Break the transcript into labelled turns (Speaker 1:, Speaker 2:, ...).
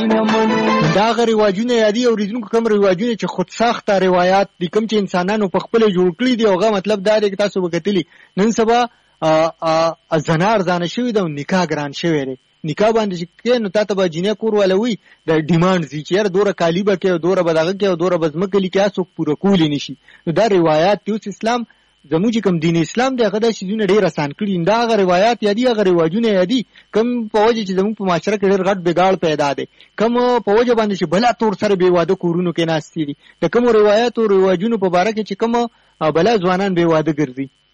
Speaker 1: دا غ رواجونه یادي اوریدونکو کوم رواجونه چې خود ساخته روایت دي، کوم چې انسانانو په خپل جوړ کړی دي. اوغه مطلب دا دی چې تاسو وکتلی نن سبا زنار ځانه شوی دا نکاح ګران شوی دی. نکاح باندې چې نو تاسو به جنې کور ولوي د ډیماند زی چې دوره کالیبه کې او دوره بدغه کې او دوره بزمکلی کې اسو پوره کولی نشي. نو دا روایت دی چې اسلام زموږ کوم دین اسلام دی هغه د شیزونه ډیر آسان کړی. دا هغه روایت یادي هغه رواجونه یادي کوم په وجه چې زموږ په معاشره کې ډیر غټ بګاړ پیدا دی، کوم په وجه باندې چې بلا تور سره بې واده کورونو کې ناشتي دي، د کوم روایت او رواجونو په باره کې چې کوم بلا ځوانان بې واده ګرځي.